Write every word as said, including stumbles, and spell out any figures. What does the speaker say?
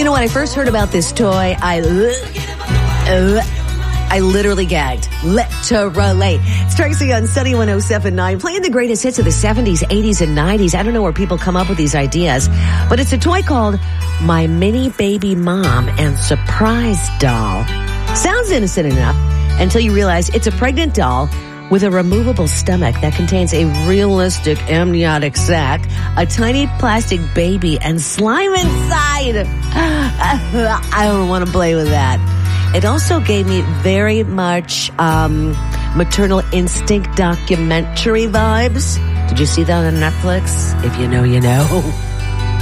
You know, when I first heard about this toy, I, uh, I literally gagged. Literally. It's Tracy on Sunny one oh seven point nine, playing the greatest hits of the seventies, eighties, and nineties. I don't know where people come up with these ideas, but it's a toy called My Mini Baby Mom and Surprise Doll. Sounds innocent enough until you realize it's a pregnant doll with a removable stomach that contains a realistic amniotic sac, a tiny plastic baby, and slime inside. I don't want to play with that. It also gave me very much um, Maternal Instinct documentary vibes. Did you see that on Netflix? If you know, you know.